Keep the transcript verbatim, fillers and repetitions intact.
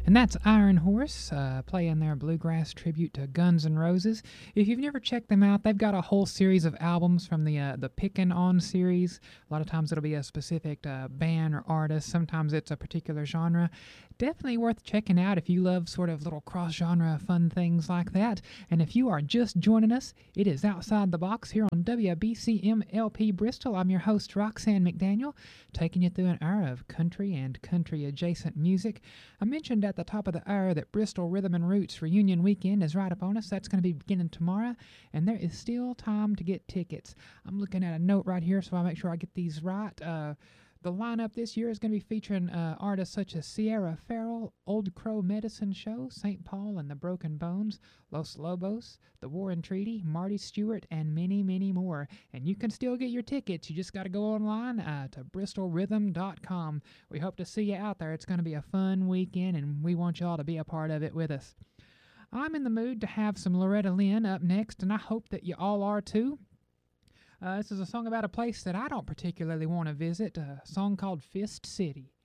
And that's Iron Horse uh, playing their bluegrass tribute to Guns N' Roses. If you've never checked them out, they've got a whole series of albums from the uh, the Pickin' On series. A lot of times it'll be a specific uh, band or artist. Sometimes it's a particular genre. Definitely worth checking out if you love sort of little cross-genre fun things like that. And if you are just joining us, it is Outside the Box here on W B C M L P Bristol. I'm your host, Roxanne McDaniel, taking you through an hour of country and country-adjacent music. I mentioned at the top of the hour that Bristol Rhythm and Roots Reunion Weekend is right upon us. That's going to be beginning tomorrow, and there is still time to get tickets. I'm looking at a note right here, so I'll make sure I get these right. Uh, the lineup this year is going to be featuring uh, artists such as Sierra Farrell, Old Crow Medicine Show, Saint Paul and the Broken Bones, Los Lobos, The War and Treaty, Marty Stewart, and many, many more. And you can still get your tickets. You just got to go online uh, to bristol rhythm dot com. We hope to see you out there. It's going to be a fun weekend, and we want you all to be a part of it with us. I'm in the mood to have some Loretta Lynn up next, and I hope that you all are too. Uh, this is a song about a place that I don't particularly want to visit, a song called Fist City.